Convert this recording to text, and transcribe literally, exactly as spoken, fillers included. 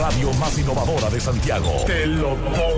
radio más innovadora de Santiago. Te lo toco.